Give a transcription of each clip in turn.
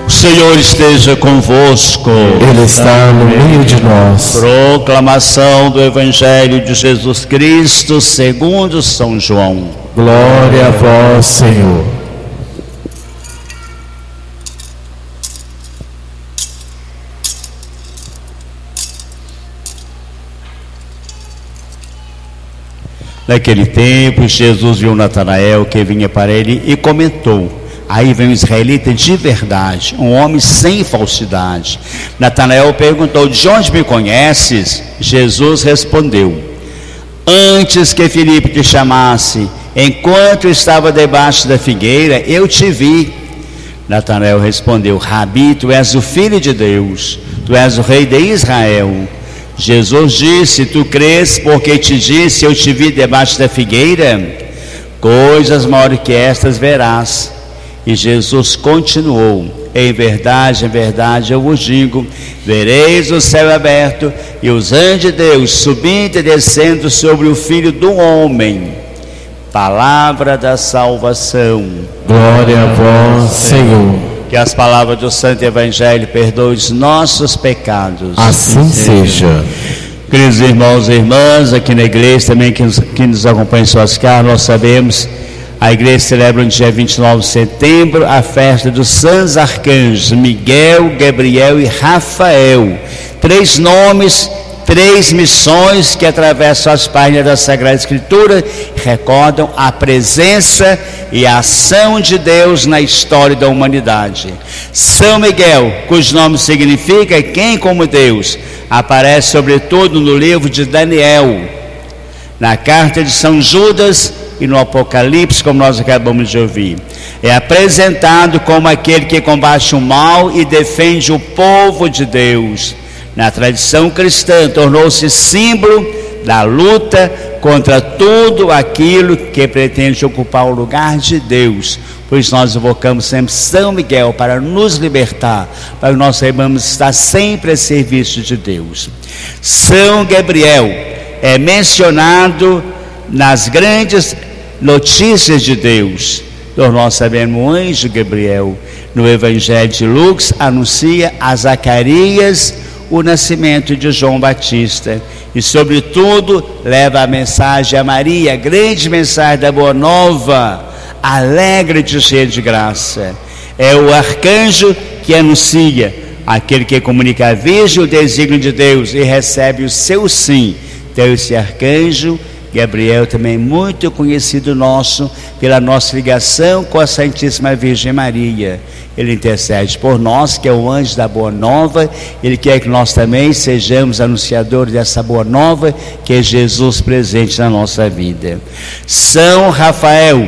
O Senhor esteja convosco. Ele está no meio de nós. Proclamação do Evangelho de Jesus Cristo segundo São João. Glória a vós, Senhor. Naquele tempo, Jesus viu Natanael que vinha para ele e comentou: aí vem um israelita de verdade, um homem sem falsidade. Natanael perguntou: de onde me conheces? Jesus respondeu: antes que Filipe te chamasse, enquanto estava debaixo da figueira, eu te vi. Natanael respondeu: Rabi, tu és o Filho de Deus, tu és o Rei de Israel. Jesus disse: tu crês porque te disse, eu te vi debaixo da figueira? Coisas maiores que estas verás. E Jesus continuou: em verdade, eu vos digo, vereis o céu aberto e os anjos de Deus subindo e descendo sobre o Filho do Homem. Palavra da salvação. Glória a vós, Senhor. Que as palavras do Santo Evangelho perdoem os nossos pecados. Assim seja. Queridos irmãos e irmãs, aqui na igreja também que nos acompanham em suas casas, nós sabemos, a igreja celebra no dia 29 de setembro a festa dos santos arcanjos, Miguel, Gabriel e Rafael. 3 nomes, 3 missões que atravessam as páginas da Sagrada Escritura, recordam a presença e a ação de Deus na história da humanidade. São Miguel, cujo nome significa quem como Deus, aparece sobretudo no livro de Daniel, na carta de São Judas e no Apocalipse, como nós acabamos de ouvir. É apresentado como aquele que combate o mal e defende o povo de Deus. Na tradição cristã, tornou-se símbolo da luta contra tudo aquilo que pretende ocupar o lugar de Deus. Por isso nós invocamos sempre São Miguel para nos libertar, para que nós saibamos estar sempre a serviço de Deus. São Gabriel é mencionado nas grandes notícias de Deus. Nós sabemos, o anjo Gabriel, no Evangelho de Lucas, anuncia a Zacarias o nascimento de João Batista e, sobretudo, leva a mensagem a Maria, a grande mensagem da Boa Nova: alegre-te, cheia de graça. É o arcanjo que anuncia, aquele que comunica à Virgem o desígnio de Deus e recebe o seu sim. Então esse arcanjo Gabriel também muito conhecido nosso pela nossa ligação com a Santíssima Virgem Maria. Ele intercede por nós, que é o anjo da Boa Nova. Ele quer que nós também sejamos anunciadores dessa Boa Nova, que é Jesus presente na nossa vida. São Rafael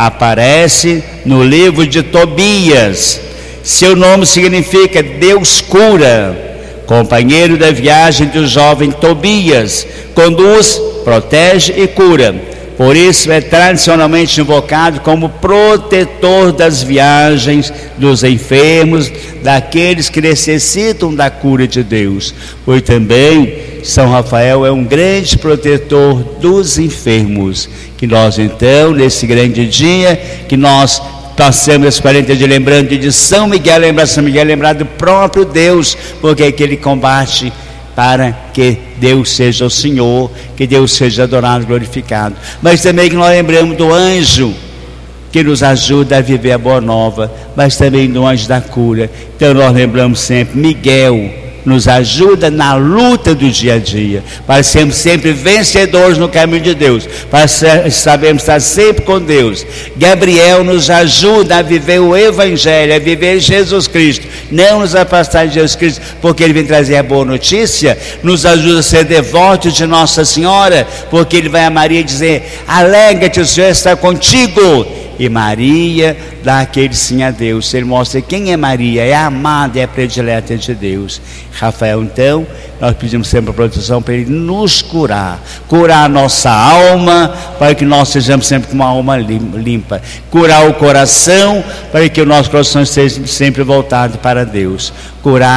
aparece no livro de Tobias. Seu nome significa Deus cura. Companheiro da viagem do jovem Tobias, conduz, protege e cura. Por isso é tradicionalmente invocado como protetor das viagens, dos enfermos, daqueles que necessitam da cura de Deus. Pois também São Rafael é um grande protetor dos enfermos. Que nós então, nesse grande dia, que nós passamos esses 40 dias lembrando de São Miguel, lembrar do próprio Deus, porque é que ele combate para que Deus seja o Senhor, que Deus seja adorado, glorificado. Mas também que nós lembramos do anjo que nos ajuda a viver a Boa Nova, mas também do anjo da cura. Então nós lembramos sempre Miguel, nos ajuda na luta do dia a dia, para sermos sempre vencedores no caminho de Deus, para sabermos estar sempre com Deus. Gabriel nos ajuda a viver o Evangelho, a viver Jesus Cristo, não nos afastar de Jesus Cristo, porque Ele vem trazer a boa notícia. Nos ajuda a ser devotos de Nossa Senhora, porque Ele vai a Maria dizer: alegra-te, o Senhor está contigo. E Maria dá aquele sim a Deus. Ele mostra quem é Maria, é a amada, é a predileta de Deus. Rafael, então, nós pedimos sempre a proteção para ele nos curar a nossa alma, para que nós sejamos sempre com uma alma limpa, curar o coração, para que o nosso coração esteja sempre voltado para Deus, curar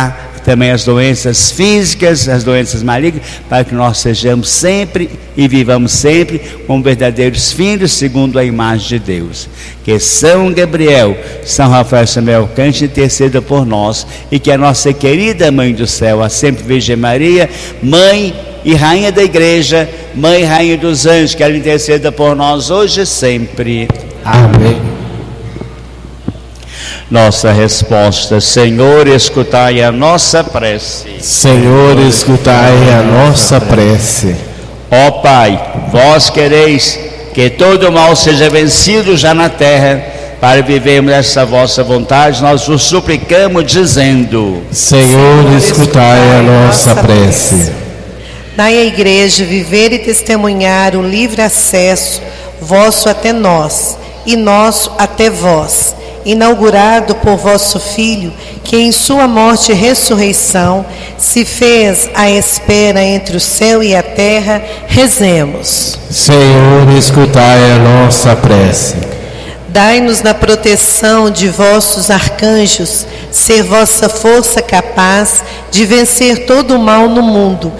também as doenças físicas, as doenças malignas, para que nós sejamos sempre e vivamos sempre como verdadeiros filhos segundo a imagem de Deus. Que São Gabriel, São Rafael, São Miguel Arcanjo interceda por nós, e que a nossa querida Mãe do Céu, a sempre Virgem Maria, Mãe e Rainha da Igreja, Mãe e Rainha dos Anjos, que ela interceda por nós hoje e sempre. Amém. Nossa resposta: Senhor, escutai a nossa prece. Senhor, escutai a nossa prece. Ó Pai, vós quereis que todo o mal seja vencido já na terra. Para vivermos essa vossa vontade, nós vos suplicamos, dizendo: Senhor, escutai a nossa prece. Dai à Igreja viver e testemunhar o livre acesso vosso até nós e nosso até vós, inaugurado por vosso Filho, que em sua morte e ressurreição se fez a espera entre o céu e a terra. Rezemos. Senhor, escutai a nossa prece. Dai-nos na proteção de vossos arcanjos, ser vossa força capaz de vencer todo o mal no mundo,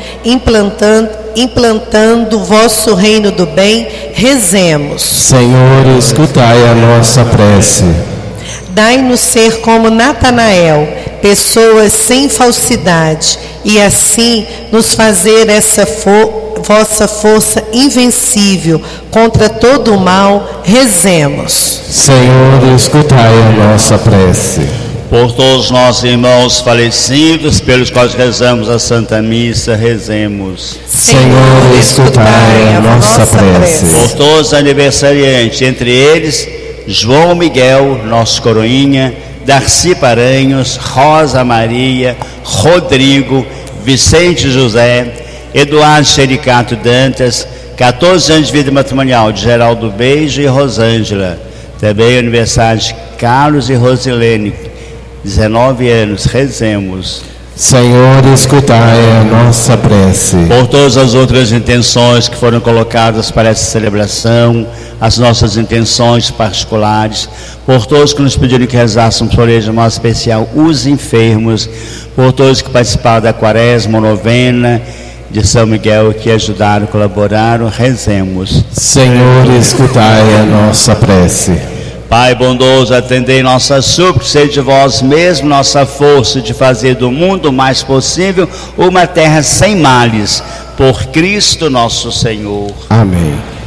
implantando vosso reino do bem. Rezemos. Senhor, escutai a nossa prece. Dai-nos ser como Natanael, pessoas sem falsidade, e assim nos fazer essa vossa força invencível contra todo o mal. Rezemos. Senhor, escutai a nossa prece. Por todos os nossos irmãos falecidos, pelos quais rezamos a Santa Missa, rezemos. Senhor, escutai a nossa prece. Por todos os aniversariantes, entre eles João Miguel, nosso coroinha, Darcy Paranhos, Rosa Maria, Rodrigo, Vicente José, Eduardo Xericato Dantas, 14 anos de vida matrimonial de Geraldo Beijo e Rosângela. Também o aniversário de Carlos e Rosilene, 19 anos. Rezemos. Senhor, escutai a nossa prece. Por todas as outras intenções que foram colocadas para essa celebração, as nossas intenções particulares, por todos que nos pediram que rezássemos por eles de modo especial, os enfermos, por todos que participaram da quaresma, novena de São Miguel, que ajudaram, colaboraram, rezemos. Senhor, escutai a nossa prece. Pai bondoso, atendei nossa súplica, sede vós mesmo nossa força de fazer do mundo o mais possível uma terra sem males, por Cristo nosso Senhor. Amém.